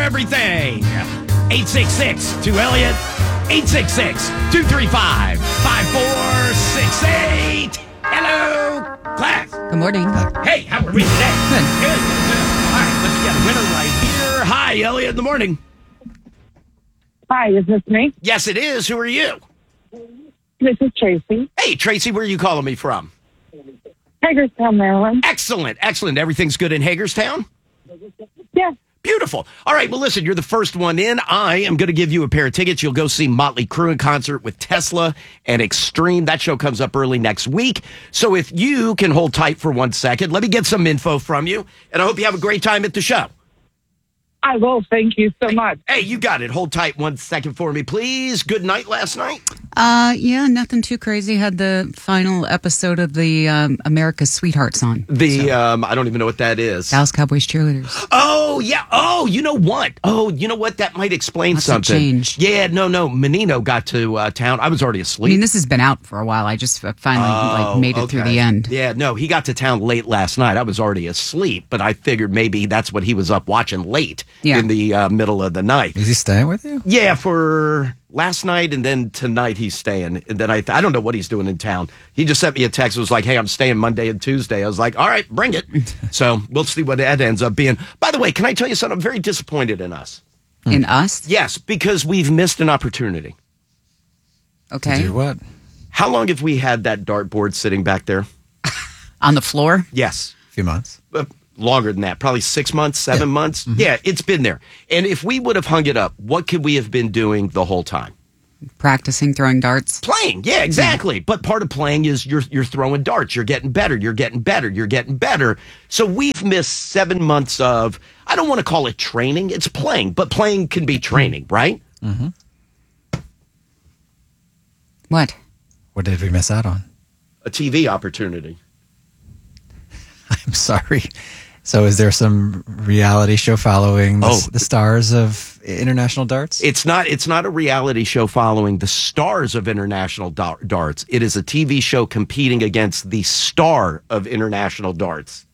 everything. 866-2-ELLIOT. 866-235-5468. Hello, class. Good morning. Hey, how are we today? Good. Good. All right, let's get a winner right here. Hi, Elliot, in the morning. Hi, is this me? Yes, it is. Who are you? This is Tracy. Hey, Tracy, where are you calling me from? Hagerstown, Maryland. Excellent, excellent. Everything's good in Hagerstown? Yeah. Beautiful. All right, well, listen, you're the first one in. I am going to give you a pair of tickets. You'll go see Motley Crue in concert with Tesla and Extreme. That show comes up early next week. So if you can hold tight for 1 second, let me get some info from you, and I hope you have a great time at the show. I will. Thank you so much. Hey, you got it. Hold tight 1 second for me, please. Good night last night. Yeah, nothing too crazy. Had the final episode of the America's Sweethearts on. I don't even know what that is. Dallas Cowboys cheerleaders. Oh, yeah. Oh, you know what? That might explain Lots something. have changed. Yeah, no. Menino got to town. I was already I asleep. mean, this has been out for a while. I just finally made it through the end. Yeah, no, he got to town late last night. I was already asleep, but I figured maybe that's what he was up watching late in the middle of the night. Is he staying with you? Yeah, for last night, and then tonight he's staying. And then I don't know what he's doing in town. He just sent me a text. It was like, hey, I'm staying Monday and Tuesday. I was like, all right, bring it. So we'll see what that ends up being. By the way, can I tell you something? I'm very disappointed in us. In us? Yes, because we've missed an opportunity. Okay. To do what? How long have we had that dartboard sitting back there? On the floor? Yes. A few months. Longer than that, probably 6 months, 7 months. Mm-hmm. Yeah, it's been there. And if we would have hung it up, what could we have been doing the whole time? Practicing throwing darts? Playing, yeah, exactly. But part of playing is you're throwing darts. You're getting better. You're getting better. You're getting better. So we've missed 7 months of, I don't want to call it training. It's playing, but playing can be training, right? Mm-hmm. What? What did we miss out on? A TV opportunity. I'm sorry. So is there some reality show following the stars of international darts? It's not a reality show following the stars of international darts. It is a TV show competing against the star of international darts.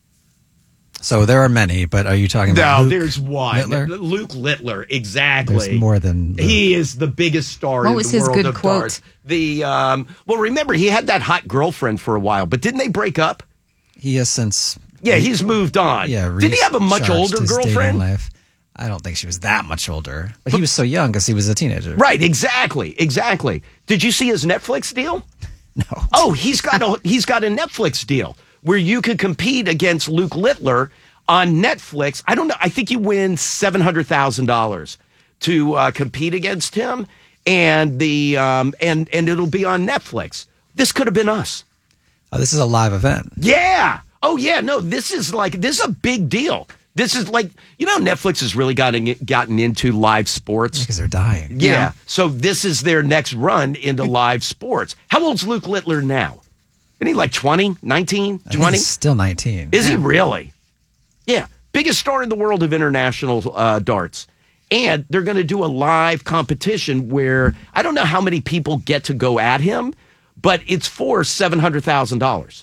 So there are many, but are you talking about Luke there's one. Littler? Luke Littler, exactly. There's more than... He is the biggest star in the world of darts. What was his good quote? Well, remember, he had that hot girlfriend for a while, but didn't they break up? He has since... Yeah, he's moved on. Yeah, did he have a much older his dating girlfriend? life. I don't think she was that much older. But he was so young because he was a teenager. Right, exactly. Did you see his Netflix deal? No. Oh, he's got a Netflix deal where you could compete against Luke Littler on Netflix. I don't know. I think you win $700,000 to compete against him, and and it'll be on Netflix. This could have been us. Oh, this is a live event. Yeah. Oh, yeah. No, this is a big deal. This is like, Netflix has really gotten into live sports. Because they're dying. Yeah. So this is their next run into live sports. How old's Luke Littler now? Isn't he like 20, 19, 20? He's still 19. Is he really? Yeah. Biggest star in the world of international darts. And they're going to do a live competition where I don't know how many people get to go at him, but it's for $700,000.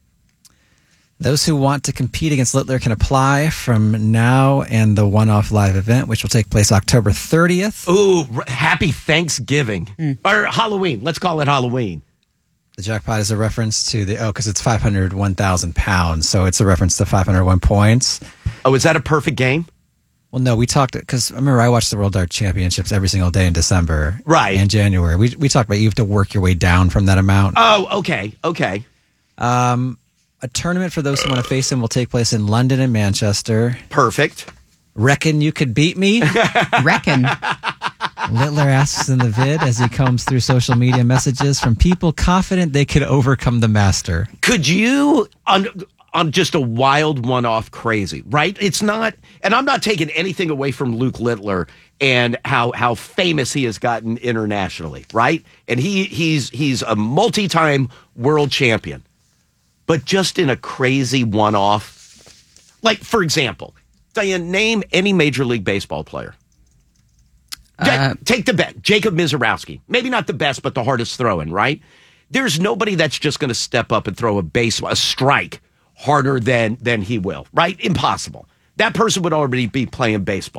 Those who want to compete against Littler can apply from now and the one-off live event, which will take place October 30th. Ooh, happy Thanksgiving. Or Halloween. Let's call it Halloween. The jackpot is a reference to because it's 501,000 pounds, so it's a reference to 501 points. Oh, is that a perfect game? Well, no, we talked, because remember, I watched the World Dart Championships every single day in December. Right. And January. We talked about you have to work your way down from that amount. Oh, okay. A tournament for those who want to face him will take place in London and Manchester. Perfect. Reckon you could beat me? Reckon. Littler asks in the vid as he combs through social media messages from people confident they could overcome the master. Could you, on just a wild one-off crazy, right? It's not, and I'm not taking anything away from Luke Littler and how famous he has gotten internationally, right? And he's a multi-time world champion. But just in a crazy one-off, like, for example, Diane, name any Major League Baseball player. Take the bet. Jacob Mizorowski. Maybe not the best, but the hardest throwing, right? There's nobody that's just going to step up and throw a strike harder than he will, right? Impossible. That person would already be playing baseball.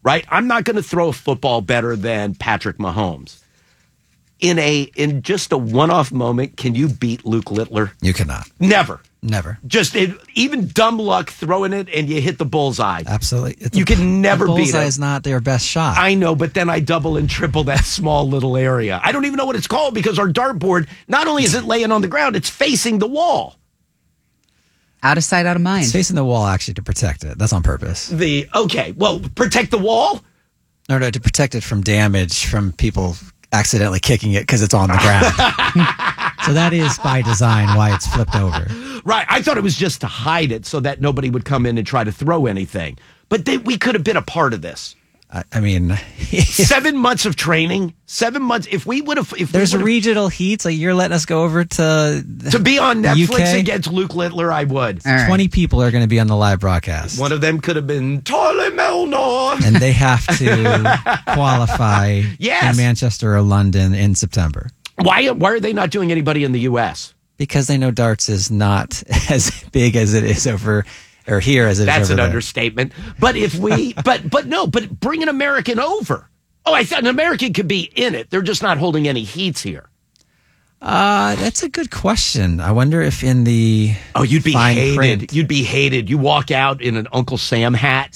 right? I'm not going to throw a football better than Patrick Mahomes. In just a one-off moment, can you beat Luke Littler? You cannot. Never. Just even dumb luck throwing it and you hit the bullseye. Absolutely. You can never beat it. Bullseye is not their best shot. I know, but then I double and triple that small little area. I don't even know what it's called because our dartboard, not only is it laying on the ground, it's facing the wall. Out of sight, out of mind. It's facing the wall, actually, to protect it. That's on purpose. Protect the wall? No, to protect it from damage from people accidentally kicking it because it's on the ground. So that is by design why it's flipped over. Right. I thought it was just to hide it so that nobody would come in and try to throw anything. But we could have been a part of this. I mean, 7 months of training, 7 months. If we would have, there's regional heats. Like you're letting us go over to be on Netflix UK? against Luke Littler, I would. All right. 20 people are going to be on the live broadcast. One of them could have been Tyler Melnor. And they have to qualify Yes. in Manchester or London in September. Why are they not doing anybody in the U.S.? Because they know darts is not as big as it is over or here as it is That's over an there. understatement. But if we, but bring an American over. Oh, I thought an American could be in it. They're just not holding any heats here. That's a good question. I wonder if in the You'd be fine hated. print- You'd be hated. You walk out in an Uncle Sam hat.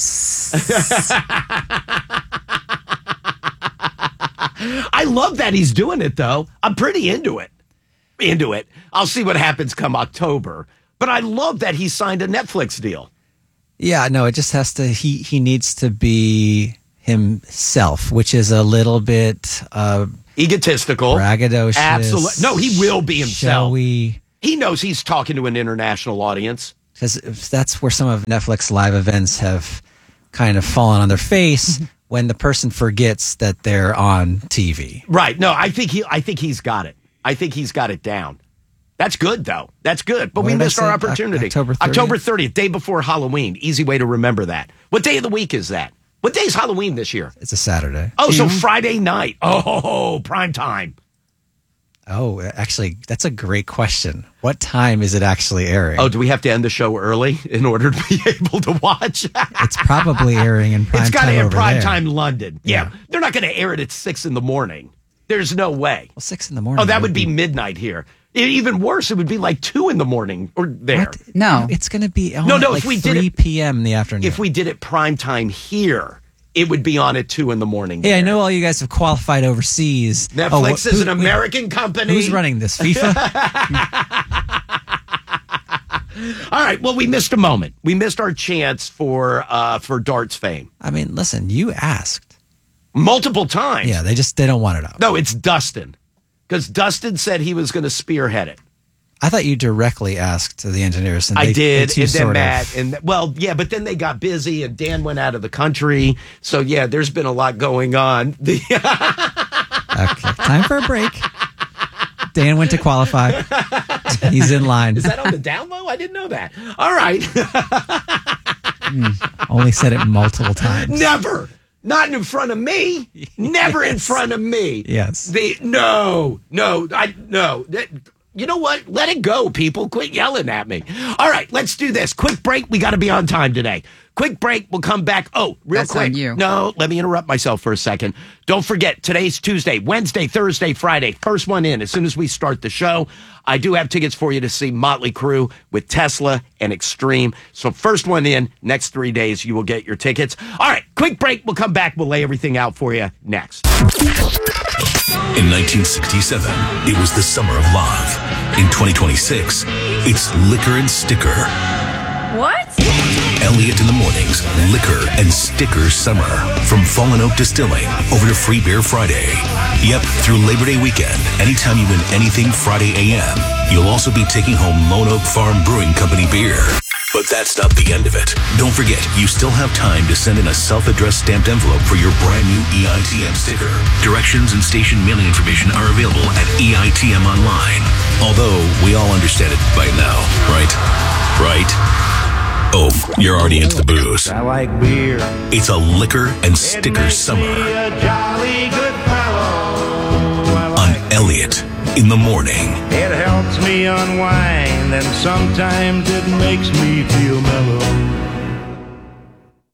I love that he's doing it, though. I'm pretty into it. I'll see what happens come October. But I love that he signed a Netflix deal. Yeah, no, it just has to. He needs to be himself, which is a little bit Egotistical. braggadocious. Absolutely. No, he will be himself. Showy. He knows he's talking to an international audience. Because that's where some of Netflix live events have kind of fallen on their face when the person forgets that they're on TV. Right. No, I think he's got it. I think he's got it down. That's good, though. That's good. But What we did I missed say? our opportunity. October 30th? October 30th, day before Halloween. Easy way to remember that. What day of the week is that? What day is Halloween this year? It's a Saturday. Oh, so Friday night. Oh, prime time. Oh, actually, that's a great question. What time is it actually airing? Oh, do we have to end the show early in order to be able to watch? It's probably airing in prime It's got time to air over prime there. time London. Yeah. Yeah. They're not going to air it at 6 in the morning. There's no way. Well, 6 in the morning. Oh, that would be midnight here. Even worse, it would be like 2 in the morning or there. What? No. It's going to be on No, like if we did 3 it- p.m. in the afternoon. If we did it prime time here, it would be on at 2 in the morning. Hey, I there. know all you guys have qualified overseas. Netflix is an American company. Who's running this? FIFA? All right. Well, we missed a moment. We missed our chance for darts fame I mean, listen, you asked. multiple times. Yeah, they don't want it up. No, it's Dustin, because Dustin said he was going to spearhead it. I thought you directly asked the engineers. And I they did, too and then sort Matt, of- but then they got busy, and Dan went out of the country. So yeah, there's been a lot going on. Okay, time for a break. Dan went to qualify. He's in line. Is that on the down low? I didn't know that. All right. Only said it multiple times. Never. Not in front of me. Never in front of me. Yes. No. You know what? Let it go, people. Quit yelling at me. All right, let's do this. Quick break. We got to be on time today. Quick break. We'll come back. Oh, real That's quick. on you. No, let me interrupt myself for a second. Don't forget, today's Tuesday, Wednesday, Thursday, Friday. First one in as soon as we start the show. I do have tickets for you to see Motley Crue with Tesla and Extreme. So first one in, next 3 days, you will get your tickets. All right, quick break. We'll come back. We'll lay everything out for you next. In 1967, it was the summer of love. In 2026, it's Liquor and Sticker. What? Elliot in the Morning's Liquor and Sticker Summer. From Fallen Oak Distilling over to Free Beer Friday. Yep, through Labor Day weekend, anytime you win anything Friday AM, you'll also be taking home Lone Oak Farm Brewing Company beer. But that's not the end of it. Don't forget, you still have time to send in a self-addressed stamped envelope for your brand new EITM sticker. Directions and station mailing information are available at EITM Online. Although, we all understand it by now, right? Right? Oh, you're already into the booze. I like beer. It's a Liquor and Sticker Summer A jolly good fellow. I on like Elliot in the Morning. it helps me unwind, and sometimes it makes me feel mellow.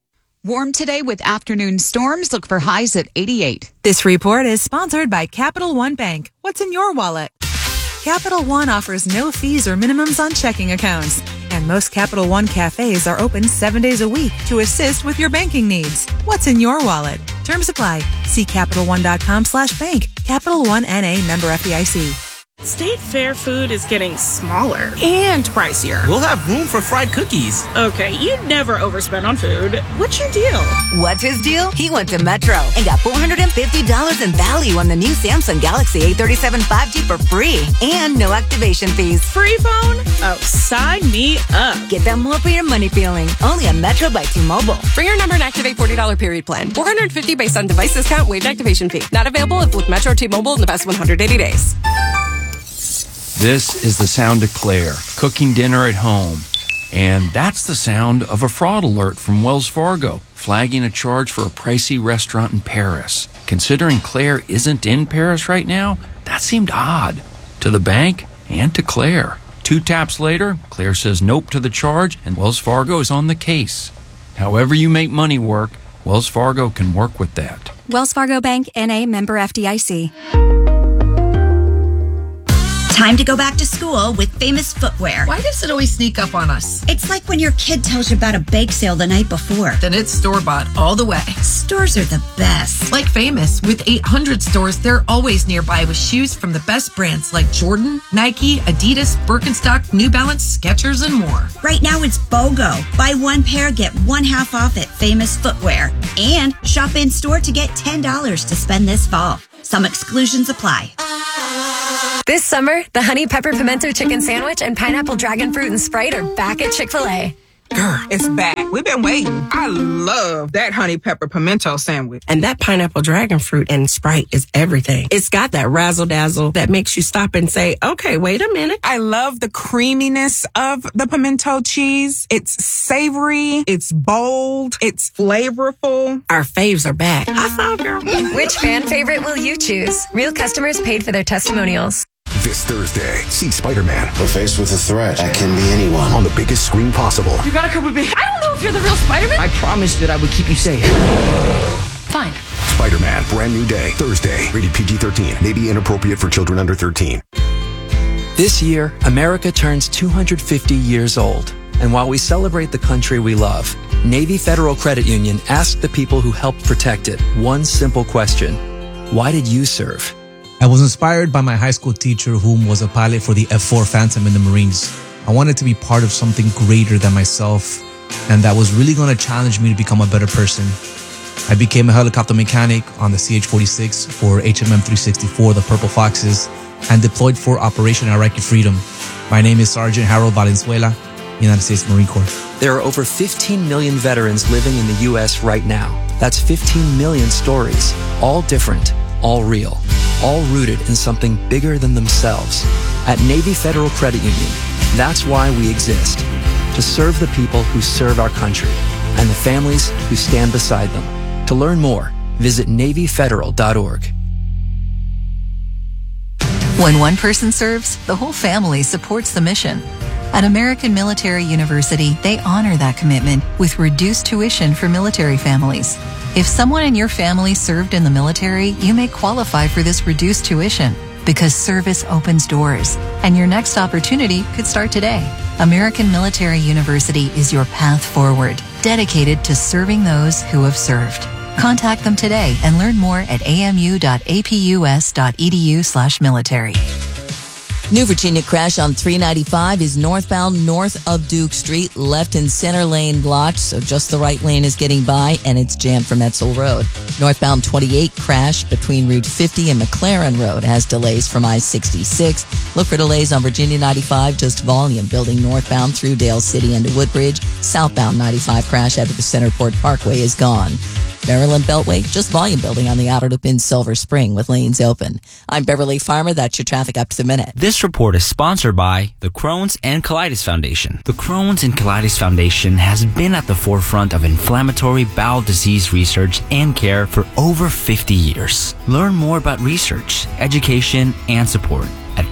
Warm today with afternoon storms. Look for highs at 88. This report is sponsored by Capital One Bank. What's in your wallet? Capital One offers no fees or minimums on checking accounts. And most Capital One cafes are open 7 days a week to assist with your banking needs. What's in your wallet? Terms apply. See CapitalOne.com/bank. Capital One NA, member FDIC. State Fair food is getting smaller and pricier. We'll have room for fried cookies. Okay, you never overspend on food. What's your deal? What's his deal? He went to Metro and got $450 in value on the new Samsung Galaxy A37 5G for free and no activation fees. Free phone? Oh, sign me up. Get that more for your money feeling. Only on Metro by T-Mobile. Bring your number and activate $40 period plan. $450 based on device discount, waived activation fee. Not available if with Metro T-Mobile in the past 180 days. This is the sound of Claire, cooking dinner at home. And that's the sound of a fraud alert from Wells Fargo, flagging a charge for a pricey restaurant in Paris. Considering Claire isn't in Paris right now, that seemed odd to the bank and to Claire. 2 taps later, Claire says nope to the charge, and Wells Fargo is on the case. However you make money work, Wells Fargo can work with that. Wells Fargo Bank, N.A., member FDIC. Time to go back to school with Famous Footwear. Why does it always sneak up on us? It's like when your kid tells you about a bake sale the night before. Then it's store-bought all the way. Stores are the best. Like Famous, with 800 stores, they're always nearby with shoes from the best brands like Jordan, Nike, Adidas, Birkenstock, New Balance, Skechers, and more. Right now it's BOGO. Buy 1 pair, get 1 half off at Famous Footwear. And shop in-store to get $10 to spend this fall. Some exclusions apply. This summer, the Honey Pepper Pimento Chicken Sandwich and Pineapple Dragon Fruit and Sprite are back at Chick-fil-A. Girl, it's back. We've been waiting. I love that Honey Pepper Pimento Sandwich. And that Pineapple Dragon Fruit and Sprite is everything. It's got that razzle-dazzle that makes you stop and say, okay, wait a minute. I love the creaminess of the pimento cheese. It's savory. It's bold. It's flavorful. Our faves are back. I saw, girl. Which fan favorite will you choose? Real customers paid for their testimonials. This Thursday, see Spider-Man. We're faced with a threat that can be anyone. On the biggest screen possible. You gotta come with me. I don't know if you're the real Spider-Man. I promised that I would keep you safe. Fine. Spider-Man, brand new day. Thursday, rated PG-13. May be inappropriate for children under 13. This year, America turns 250 years old. And while we celebrate the country we love, Navy Federal Credit Union asked the people who helped protect it one simple question. Why did you serve? I was inspired by my high school teacher, whom was a pilot for the F-4 Phantom in the Marines. I wanted to be part of something greater than myself, and that was really going to challenge me to become a better person. I became a helicopter mechanic on the CH-46 for HMM 364, the Purple Foxes, and deployed for Operation Iraqi Freedom. My name is Sergeant Harold Valenzuela, United States Marine Corps. There are over 15 million veterans living in the U.S. right now. That's 15 million stories, all different, all real, all rooted in something bigger than themselves. At Navy Federal Credit Union, that's why we exist, to serve the people who serve our country and the families who stand beside them. To learn more, visit NavyFederal.org. When one person serves, the whole family supports the mission. At American Military University, they honor that commitment with reduced tuition for military families. If someone in your family served in the military, you may qualify for this reduced tuition because service opens doors, and your next opportunity could start today. American Military University is your path forward, dedicated to serving those who have served. Contact them today and learn more at amu.apus.edu/military. New Virginia crash on 395 is northbound north of Duke Street, left and center lane blocked, so just the right lane is getting by, and it's jammed from Etzel Road. Northbound 28 crash between Route 50 and McLaren Road has delays from I-66. Look for delays on Virginia 95, just volume building northbound through Dale City into Woodbridge. Southbound 95 crash after the Centerport Parkway is gone. Maryland Beltway, just volume building on the outer loop in Silver Spring with lanes open. I'm Beverly Farmer. That's your traffic up to the minute. This report is sponsored by the Crohn's and Colitis Foundation. The Crohn's and Colitis Foundation has been at the forefront of inflammatory bowel disease research and care for over 50 years. Learn more about research, education, and support at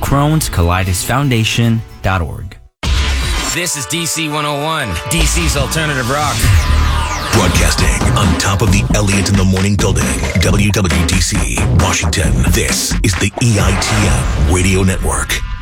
Crohn'sColitisFoundation.org. This is DC 101, DC's alternative rock. Broadcasting on top of the Elliott in the Morning building, WWDC, Washington. This is the EITM Radio Network.